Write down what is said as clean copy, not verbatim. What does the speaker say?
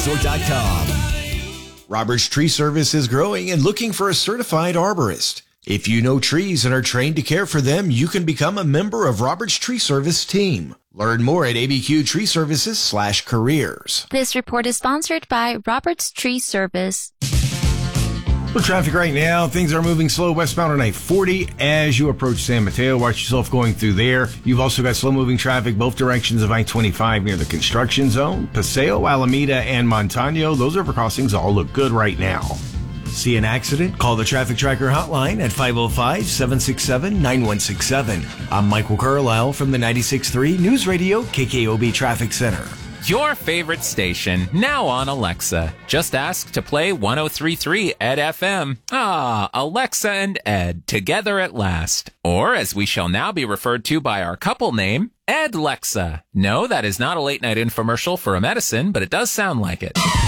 Roberts Tree Service is growing and looking for a certified arborist. If you know trees and are trained to care for them, you can become a member of Roberts Tree Service team. Learn more at abqtreeservices.com/careers. This report is sponsored by Roberts Tree Service. Well, traffic right now, things are moving slow westbound on I-40 as you approach San Mateo. Watch yourself going through there. You've also got slow-moving traffic both directions of I-25 near the construction zone. Paseo, Alameda, and Montano, those river crossings all look good right now. See an accident? Call the Traffic Tracker hotline at 505-767-9167. I'm Michael Carlisle from the 96.3 News Radio KKOB Traffic Center. Your favorite station, now on Alexa. Just ask to play 103.3 Ed FM. Ah, Alexa and Ed, together at last. Or, as we shall now be referred to by our couple name, Ed Lexa. No, that is not a late-night infomercial for a medicine, but it does sound like it.